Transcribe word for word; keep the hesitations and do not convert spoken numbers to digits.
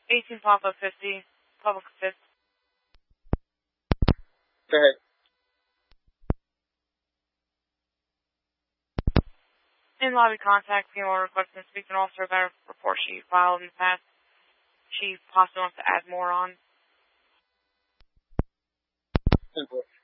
eighteen Papa fifty, Public Fifth. Go ahead. In lobby contact, female requesting to speak to an officer about a report she filed in the past. She possibly wants to add more on. Simple.